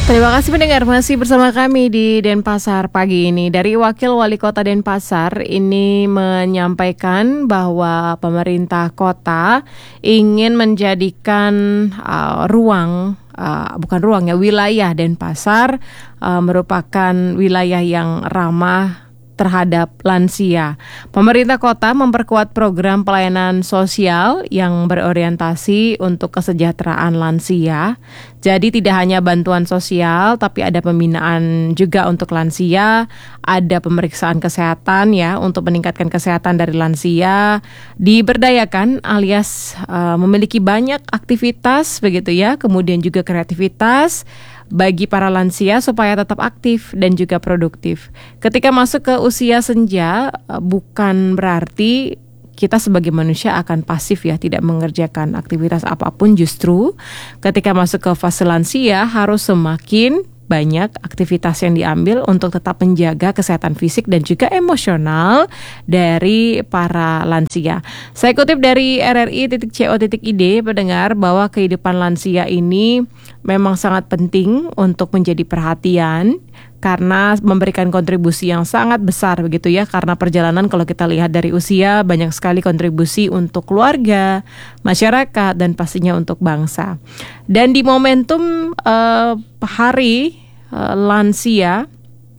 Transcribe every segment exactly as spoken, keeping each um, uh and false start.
Terima kasih pendengar, masih bersama kami di Denpasar pagi ini. Dari Wakil Wali Kota Denpasar ini menyampaikan bahwa pemerintah kota ingin menjadikan uh, ruang, uh, bukan ruang ya, wilayah Denpasar uh, merupakan wilayah yang ramah terhadap lansia. Pemerintah kota memperkuat program pelayanan sosial yang berorientasi untuk kesejahteraan lansia. Jadi tidak hanya bantuan sosial, tapi ada pembinaan juga untuk lansia, ada pemeriksaan kesehatan ya untuk meningkatkan kesehatan dari lansia, diberdayakan alias uh, memiliki banyak aktivitas begitu ya, kemudian juga kreativitas bagi para lansia supaya tetap aktif dan juga produktif. Ketika masuk ke usia senja, bukan berarti kita sebagai manusia akan pasif ya, tidak mengerjakan aktivitas apapun. Justru ketika masuk ke fase lansia harus semakin banyak aktivitas yang diambil untuk tetap menjaga kesehatan fisik dan juga emosional dari para lansia. Saya kutip dari r r i titik co titik i d, pendengar, bahwa kehidupan lansia ini memang sangat penting untuk menjadi perhatian karena memberikan kontribusi yang sangat besar begitu ya, karena perjalanan kalau kita lihat dari usia banyak sekali kontribusi untuk keluarga, masyarakat, dan pastinya untuk bangsa. Dan di momentum uh, hari uh, lansia,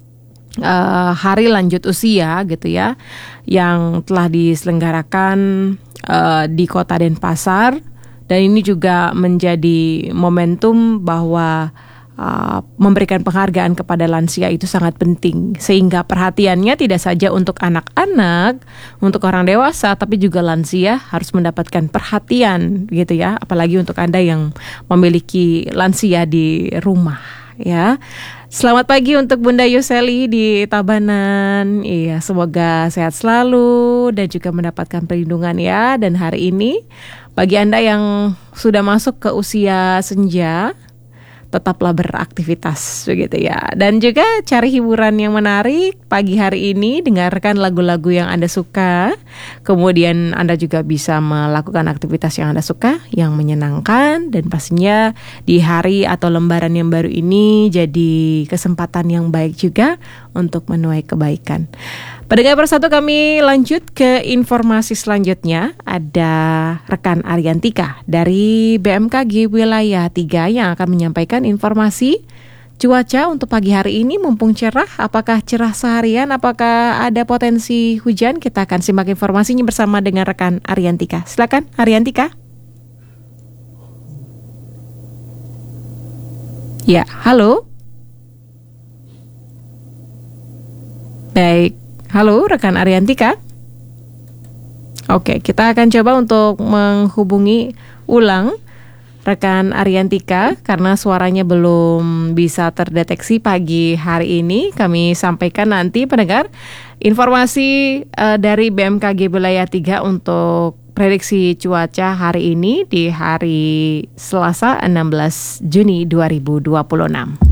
uh, hari lanjut usia gitu ya, yang telah diselenggarakan uh, di Kota Denpasar, dan ini juga menjadi momentum bahwa Uh, memberikan penghargaan kepada lansia itu sangat penting, sehingga perhatiannya tidak saja untuk anak-anak, untuk orang dewasa, tapi juga lansia harus mendapatkan perhatian gitu ya, apalagi untuk Anda yang memiliki lansia di rumah ya. Selamat pagi untuk Bunda Yuseli di Tabanan. Iya, semoga sehat selalu dan juga mendapatkan perlindungan ya. Dan hari ini bagi Anda yang sudah masuk ke usia senja, tetaplah beraktivitas begitu ya. Dan juga cari hiburan yang menarik pagi hari ini, dengarkan lagu-lagu yang Anda suka. Kemudian Anda juga bisa melakukan aktivitas yang Anda suka, yang menyenangkan, dan pastinya di hari atau lembaran yang baru ini jadi kesempatan yang baik juga untuk menuai kebaikan. Pendengar Persatu, kami lanjut ke informasi selanjutnya. Ada rekan Ariantika dari B M K G Wilayah tiga yang akan menyampaikan informasi cuaca untuk pagi hari ini. Mumpung cerah, apakah cerah seharian, apakah ada potensi hujan? Kita akan simak informasinya bersama dengan rekan Ariantika. Silakan Ariantika. Ya, halo. Baik. Halo, rekan Ariantika. Oke, kita akan coba untuk menghubungi ulang rekan Ariantika karena suaranya belum bisa terdeteksi pagi hari ini. Kami sampaikan nanti, pendengar, informasi uh, dari B M K G Wilayah tiga untuk prediksi cuaca hari ini di hari Selasa enam belas Juni dua ribu dua puluh enam.